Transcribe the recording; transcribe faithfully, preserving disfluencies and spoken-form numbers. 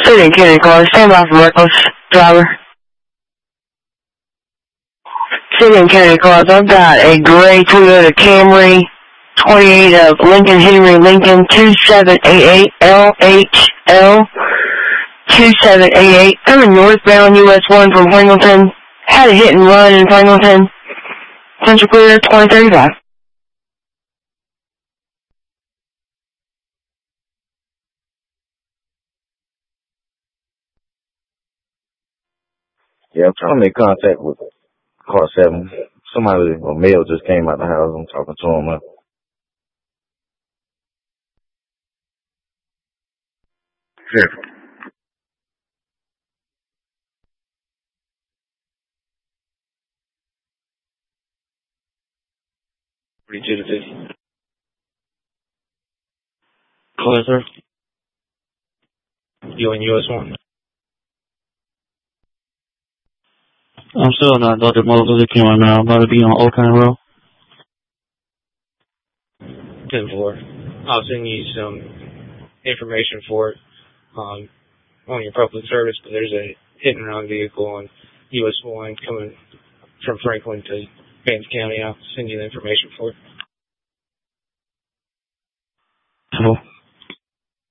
City and County car, stand by for reckless driver. City and County cars, I've got a gray Toyota Camry, twenty-eight of Lincoln Henry Lincoln, two seven eight eight L H L, two seven eight eight, coming northbound U S one from Franklinton. Had a hit and run in Franklinton. Central clear, twenty thirty-five. Yeah, I'm trying to make contact with car seven. Somebody, or male just came out the house. I'm talking to him. Uh, Sure. forty-two to fifty. Clear, sir. You in U S one? I'm still not Doctor Moses King right now. I'm about to be on Old County Road. ten four. I'll send you some information for it um, on your public service, but there's a hit and run vehicle on U S one coming from Franklin to Vance County. I'll send you the information for it. Cool.